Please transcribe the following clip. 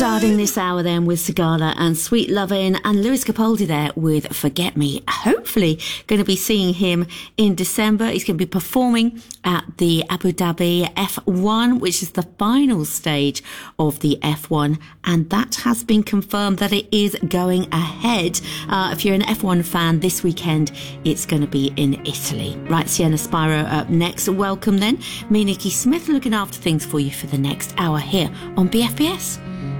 Starting this hour then with Sigala and Sweet Lovin', and Lewis Capaldi there with Forget Me. Hopefully going to be seeing him in December. He's going to be performing at the Abu Dhabi F1, which is the final stage of the F1, and that has been confirmed that it is going ahead. If you're an F1 fan, this weekend it's going to be in Italy. Right, Sienna Spiro up next. Welcome then. Me, Nikki Smith, looking after things for you for the next hour here on BFBS.